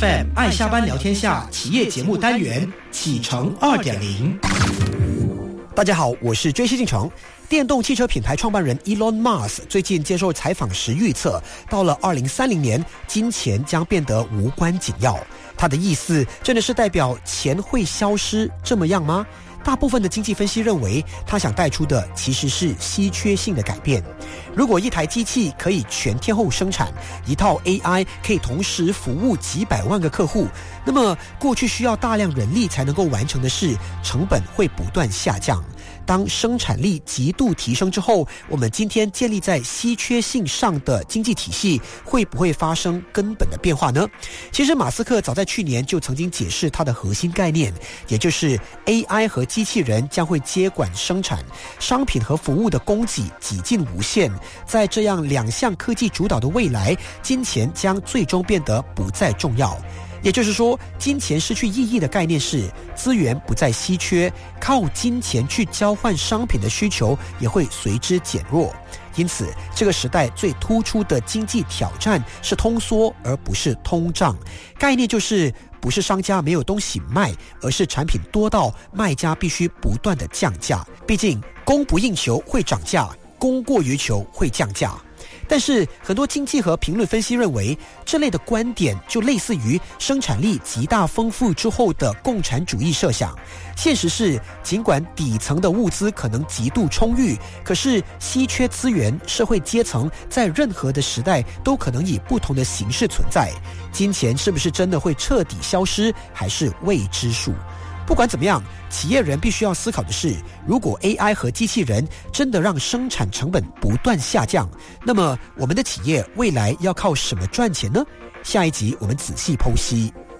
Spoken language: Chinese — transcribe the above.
FM 爱下班聊天下企业节目单元启程 2.0。 大家好，我是追西进程。电动汽车品牌创办人 Elon Musk 最近接受采访时预测，到了2030年，金钱将变得无关紧要。他的意思真的是代表钱会消失这么样吗？大部分的经济分析认为，他想带出的其实是稀缺性的改变。如果一台机器可以全天候生产，一套 AI 可以同时服务几百万个客户，那么过去需要大量人力才能够完成的事，成本会不断下降。当生产力极度提升之后，我们今天建立在稀缺性上的经济体系会不会发生根本的变化呢？其实马斯克早在去年就曾经解释他的核心概念，也就是 AI 和机器人将会接管生产，商品和服务的供给几近无限。在这样两项科技主导的未来，金钱将最终变得不再重要。也就是说，金钱失去意义的概念是资源不再稀缺，靠金钱去交换商品的需求也会随之减弱。因此，这个时代最突出的经济挑战是通缩，而不是通胀。概念就是不是商家没有东西卖，而是产品多到卖家必须不断的降价。毕竟供不应求会涨价，供过于求会降价。但是很多经济和评论分析认为，这类的观点就类似于生产力极大丰富之后的共产主义设想。现实是，尽管底层的物资可能极度充裕，可是稀缺资源，社会阶层在任何的时代都可能以不同的形式存在。金钱是不是真的会彻底消失，还是未知数。不管怎么样，企业人必须要思考的是，如果 AI 和机器人真的让生产成本不断下降，那么我们的企业未来要靠什么赚钱呢？下一集我们仔细剖析。